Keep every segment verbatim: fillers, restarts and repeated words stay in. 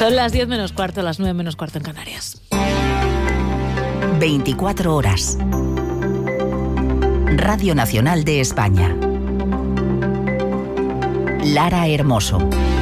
Son las diez menos cuarto, las nueve menos cuarto en Canarias. veinticuatro horas. Radio Nacional de España. Lara Hermoso.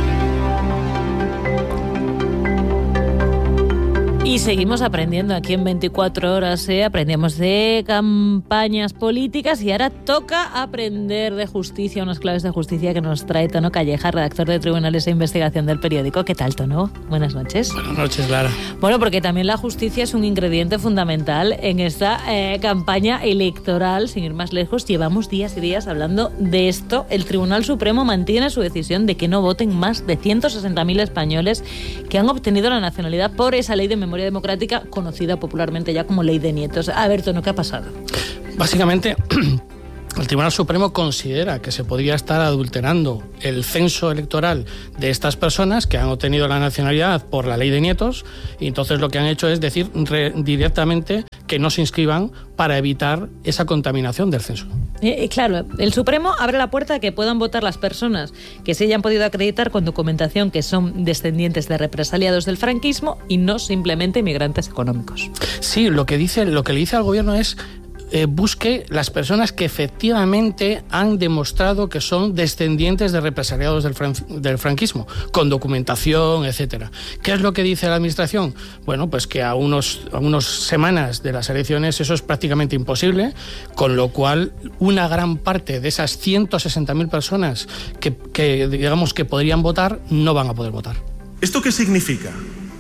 Y seguimos aprendiendo aquí en veinticuatro horas, ¿eh? Aprendemos de campañas políticas y ahora toca aprender de justicia, unas claves de justicia que nos trae Tono Calleja, redactor de Tribunales e Investigación del periódico. ¿Qué tal, Tono? Buenas noches. Buenas noches, Lara. Bueno, porque también la justicia es un ingrediente fundamental en esta eh, campaña electoral. Sin ir más lejos, llevamos días y días hablando de esto. El Tribunal Supremo mantiene su decisión de que no voten más de ciento sesenta mil españoles que han obtenido la nacionalidad por esa ley de memoria democrática conocida popularmente ya como Ley de Nietos. A ver, Tono, ¿qué ha pasado? Básicamente, el Tribunal Supremo considera que se podría estar adulterando el censo electoral de estas personas que han obtenido la nacionalidad por la Ley de Nietos, y entonces lo que han hecho es decir re- directamente que no se inscriban para evitar esa contaminación del censo. Eh, claro, el Supremo abre la puerta a que puedan votar las personas que se hayan podido acreditar con documentación que son descendientes de represaliados del franquismo y no simplemente inmigrantes económicos. Sí, lo que dice, lo que le dice al gobierno es Eh, busque las personas que efectivamente han demostrado que son descendientes de represaliados del, fran- del franquismo, con documentación, etcétera. ¿Qué es lo que dice la Administración? Bueno, pues que a unos a unas semanas de las elecciones eso es prácticamente imposible, con lo cual una gran parte de esas ciento sesenta mil personas que, que digamos que podrían votar no van a poder votar. ¿Esto qué significa?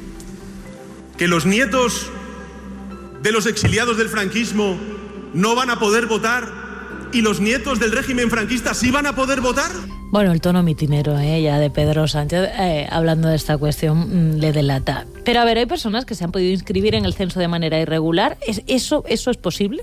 ¿Que los nietos de los exiliados del franquismo no van a poder votar y los nietos del régimen franquista sí van a poder votar? Bueno, el tono mitinero, ¿eh? Ya de Pedro Sánchez, eh, hablando de esta cuestión, mmm, le delata. Pero a ver, hay personas que se han podido inscribir en el censo de manera irregular. ¿Es, eso, ¿Eso es posible?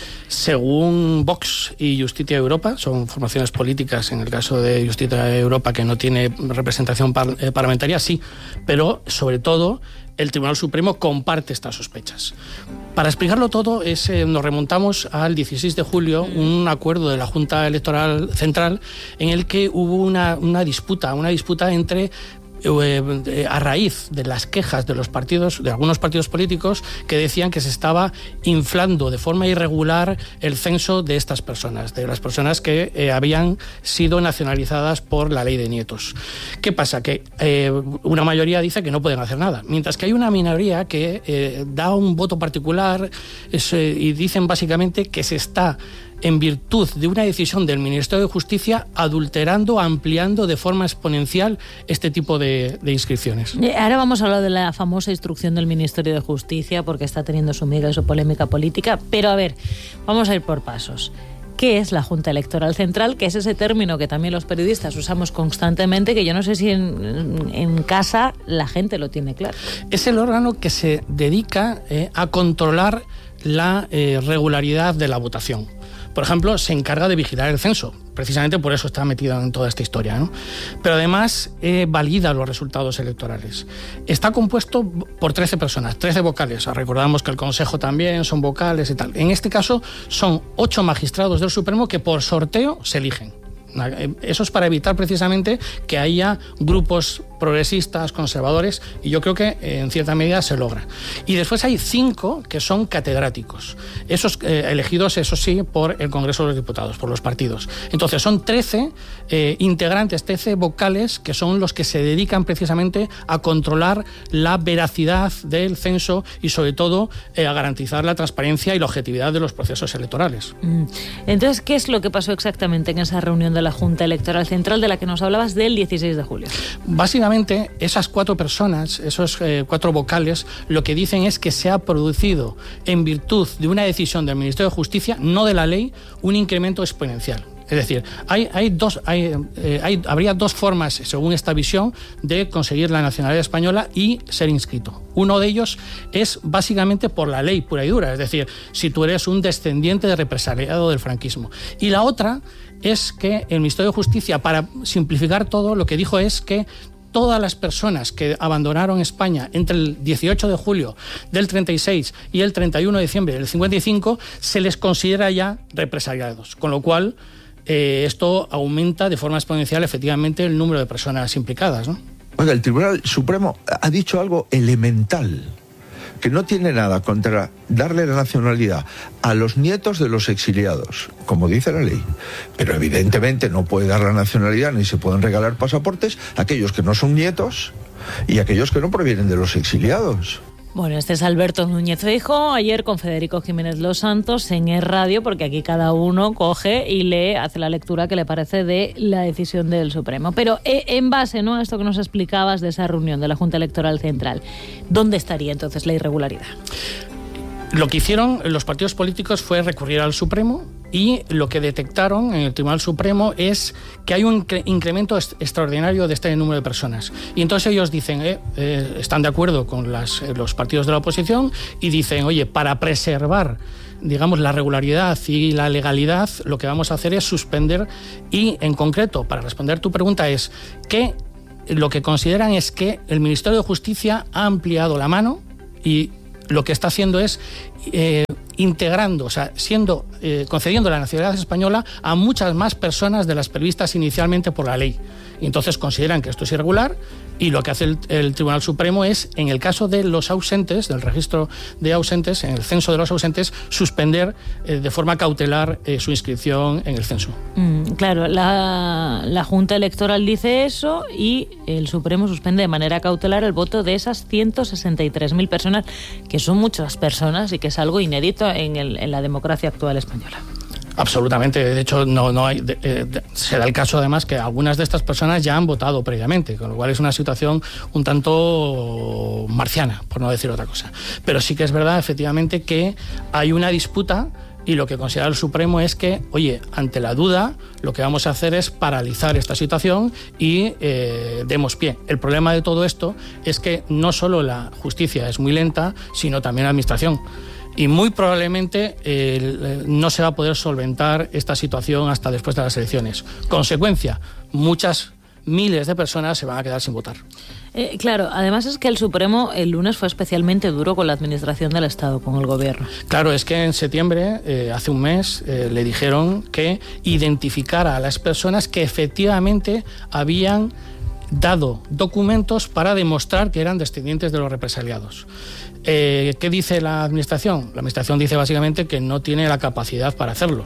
Según Vox y Justicia Europa, son formaciones políticas, en el caso de Justicia Europa, que no tiene representación par- eh, parlamentaria, sí, pero sobre todo el Tribunal Supremo comparte estas sospechas. Para explicarlo todo, es, eh, nos remontamos al dieciséis de julio, un acuerdo de la Junta Electoral Central en el que hubo una, una disputa, una disputa entre Eh, a raíz de las quejas de los partidos, de algunos partidos políticos que decían que se estaba inflando de forma irregular el censo de estas personas, de las personas que eh, habían sido nacionalizadas por la Ley de Nietos. ¿Qué pasa? Que eh, una mayoría dice que no pueden hacer nada, mientras que hay una minoría que eh, da un voto particular es, eh, y dicen básicamente que se está, en virtud de una decisión del Ministerio de Justicia, adulterando, ampliando de forma exponencial este tipo de, de inscripciones. Ahora vamos a hablar de la famosa instrucción del Ministerio de Justicia, porque está teniendo su miga y su polémica política, pero a ver, vamos a ir por pasos. ¿Qué es la Junta Electoral Central? Que es ese término que también los periodistas usamos constantemente, que yo no sé si en, en casa la gente lo tiene claro. Es el órgano que se dedica eh, a controlar la eh, regularidad de la votación. Por ejemplo, se encarga de vigilar el censo. Precisamente por eso está metida en toda esta historia, ¿no? Pero además eh, valida los resultados electorales. Está compuesto por trece personas, trece vocales. Recordamos que el Consejo también son vocales y tal. En este caso son ocho magistrados del Supremo que por sorteo se eligen. Eso es para evitar precisamente que haya grupos progresistas, conservadores, y yo creo que eh, en cierta medida se logra. Y después hay cinco que son catedráticos, esos eh, elegidos, eso sí, por el Congreso de los Diputados, por los partidos. Entonces son trece eh, integrantes, trece vocales, que son los que se dedican precisamente a controlar la veracidad del censo y sobre todo eh, a garantizar la transparencia y la objetividad de los procesos electorales. Entonces, ¿qué es lo que pasó exactamente en esa reunión de la Junta Electoral Central de la que nos hablabas del dieciséis de julio? Básicamente, esas cuatro personas, esos eh, cuatro vocales, lo que dicen es que se ha producido, en virtud de una decisión del Ministerio de Justicia, no de la ley, un incremento exponencial. Es decir, hay, hay dos, hay, eh, hay, habría dos formas, según esta visión, de conseguir la nacionalidad española y ser inscrito. Uno de ellos es básicamente por la ley pura y dura, es decir, si tú eres un descendiente de represaliado del franquismo. Y la otra es que el Ministerio de Justicia, para simplificar todo, lo que dijo es que todas las personas que abandonaron España entre el dieciocho de julio del treinta y seis y el treinta y uno de diciembre del cincuenta y cinco se les considera ya represaliados, con lo cual eh, esto aumenta de forma exponencial efectivamente el número de personas implicadas, ¿no? Oiga, el Tribunal Supremo ha dicho algo elemental, que no tiene nada contra darle la nacionalidad a los nietos de los exiliados, como dice la ley, pero evidentemente no puede dar la nacionalidad ni se pueden regalar pasaportes a aquellos que no son nietos y a aquellos que no provienen de los exiliados. Bueno, este es Alberto Núñez Feijóo, ayer con Federico Jiménez Los Santos en Es Radio, porque aquí cada uno coge y lee, hace la lectura que le parece de la decisión del Supremo. Pero en base, ¿no?, a esto que nos explicabas de esa reunión de la Junta Electoral Central, ¿dónde estaría entonces la irregularidad? Lo que hicieron los partidos políticos fue recurrir al Supremo y lo que detectaron en el Tribunal Supremo es que hay un incremento extraordinario de este número de personas. Y entonces ellos dicen, eh, eh, están de acuerdo con las, los partidos de la oposición y dicen, oye, para preservar, digamos, la regularidad y la legalidad, lo que vamos a hacer es suspender y, en concreto, para responder tu pregunta, es que lo que consideran es que el Ministerio de Justicia ha ampliado la mano y lo que está haciendo es eh, integrando, o sea, siendo eh, concediendo la nacionalidad española a muchas más personas de las previstas inicialmente por la ley. Y entonces consideran que esto es irregular y lo que hace el, el Tribunal Supremo es, en el caso de los ausentes, del registro de ausentes, en el censo de los ausentes, suspender eh, de forma cautelar eh, su inscripción en el censo. Mm, claro, la, la Junta Electoral dice eso y el Supremo suspende de manera cautelar el voto de esas ciento sesenta y tres mil personas, que son muchas personas y que es algo inédito en, el, en la democracia actual española. Absolutamente. De hecho, no, no hay, de, de, se da el caso además que algunas de estas personas ya han votado previamente, con lo cual es una situación un tanto marciana, por no decir otra cosa. Pero sí que es verdad, efectivamente, que hay una disputa y lo que considera el Supremo es que, oye, ante la duda, lo que vamos a hacer es paralizar esta situación y eh, demos pie. El problema de todo esto es que no solo la justicia es muy lenta, sino también la administración. Y muy probablemente eh, no se va a poder solventar esta situación hasta después de las elecciones. Consecuencia, muchas miles de personas se van a quedar sin votar. Eh, claro, además es que el Supremo el lunes fue especialmente duro con la administración del Estado, con el gobierno. Claro, es que en septiembre, eh, hace un mes, eh, le dijeron que identificara a las personas que efectivamente habían dado documentos para demostrar que eran descendientes de los represaliados. Eh, ¿Qué dice la Administración? La Administración dice básicamente que no tiene la capacidad para hacerlo.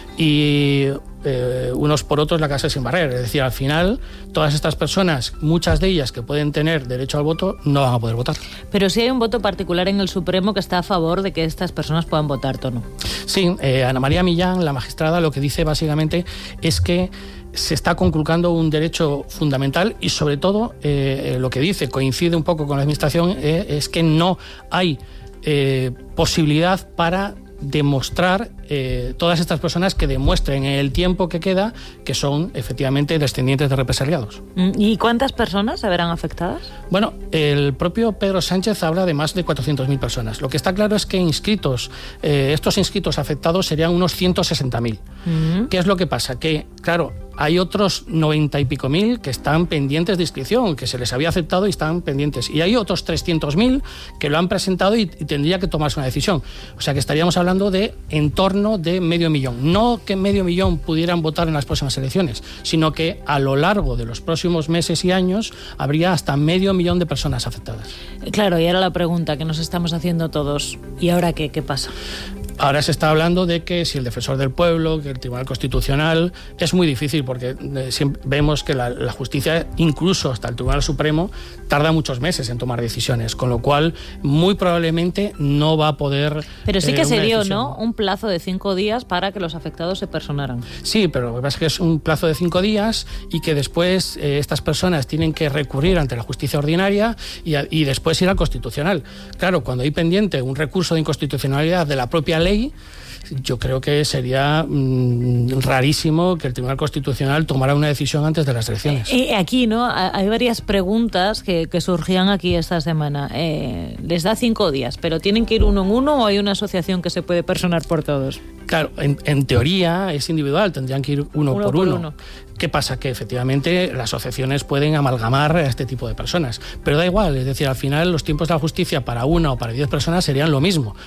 Y eh, unos por otros la casa sin barrer. Es decir, al final, todas estas personas, muchas de ellas que pueden tener derecho al voto, no van a poder votar. Pero sí hay un voto particular en el Supremo que está a favor de que estas personas puedan votar, ¿o no? Sí, eh, Ana María Millán, la magistrada, lo que dice básicamente es que se está conculcando un derecho fundamental y, sobre todo, eh, lo que dice, coincide un poco con la Administración, eh, es que no hay eh, posibilidad para demostrar eh, todas estas personas que demuestren en el tiempo que queda que son efectivamente descendientes de represaliados. ¿Y cuántas personas se verán afectadas? Bueno, el propio Pedro Sánchez habla de más de cuatrocientas mil personas. Lo que está claro es que inscritos, eh, estos inscritos afectados serían unos ciento sesenta mil. Uh-huh. ¿Qué es lo que pasa? Que, claro, hay otros noventa y pico mil que están pendientes de inscripción, que se les había aceptado y están pendientes. Y hay otros trescientos mil que lo han presentado y, y tendría que tomarse una decisión. O sea que estaríamos hablando de en torno de medio millón. No que medio millón pudieran votar en las próximas elecciones, sino que a lo largo de los próximos meses y años habría hasta medio millón de personas afectadas. Claro, y ahora la pregunta que nos estamos haciendo todos, ¿y ahora qué? ¿Qué pasa? Ahora se está hablando de que si el Defensor del Pueblo, que el Tribunal Constitucional, es muy difícil porque eh, siempre vemos que la, la justicia, incluso hasta el Tribunal Supremo, tarda muchos meses en tomar decisiones, con lo cual muy probablemente no va a poder... Pero sí que eh, se dio, decisión. ¿no?, un plazo de cinco días para que los afectados se personaran. Sí, pero lo que pasa es que es un plazo de cinco días y que después eh, estas personas tienen que recurrir ante la justicia ordinaria y, a, y después ir al Constitucional. Claro, cuando hay pendiente un recurso de inconstitucionalidad de la propia ley, yo creo que sería mmm, rarísimo que el Tribunal Constitucional tomara una decisión antes de las elecciones. Y aquí, ¿no?, hay varias preguntas que, que surgían aquí esta semana. Eh, les da cinco días, pero ¿tienen que ir uno en uno o hay una asociación que se puede personar por todos? Claro, en, en teoría es individual, tendrían que ir uno, uno por, por uno. uno. ¿Qué pasa? Que efectivamente las asociaciones pueden amalgamar a este tipo de personas, pero da igual, es decir, al final los tiempos de la justicia para una o para diez personas serían lo mismo.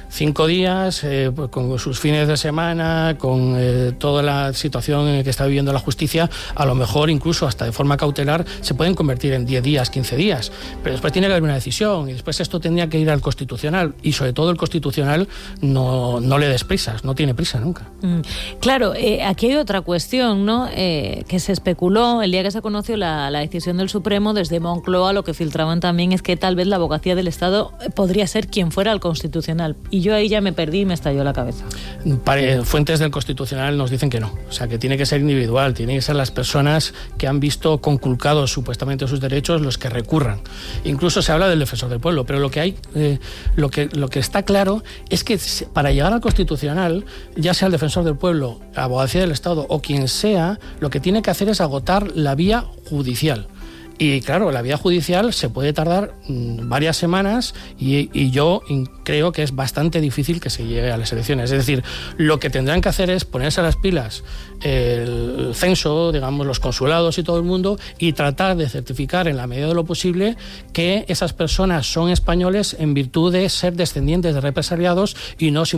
cinco días, eh, pues con sus fines de semana, con eh, toda la situación en que está viviendo la justicia, a lo mejor incluso hasta de forma cautelar se pueden convertir en diez días, quince días, pero después tiene que haber una decisión y después esto tendría que ir al Constitucional y sobre todo el Constitucional no, no le des prisas, no tiene prisa nunca. Mm, claro, eh, aquí hay otra cuestión, ¿no? Eh, que se especuló el día que se conoció la, la decisión del Supremo. Desde Moncloa lo que filtraban también es que tal vez la Abogacía del Estado podría ser quien fuera al Constitucional, y yo ahí ya me perdí y me estalló la cabeza. Fuentes del Constitucional nos dicen que no, o sea, que tiene que ser individual, tiene que ser las personas que han visto conculcados supuestamente sus derechos los que recurran. Incluso se habla del defensor del pueblo, pero lo que hay, eh, lo que lo que está claro es que para llegar al Constitucional, ya sea el defensor del pueblo, la Abogacía del Estado o quien sea, lo que tiene que hacer es agotar la vía judicial. Y claro, la vía judicial se puede tardar mmm, varias semanas y, y yo creo que es bastante difícil que se llegue a las elecciones. Es decir, lo que tendrán que hacer es ponerse a las pilas el censo, digamos, los consulados y todo el mundo, y tratar de certificar en la medida de lo posible que esas personas son españoles en virtud de ser descendientes de represaliados y no simplemente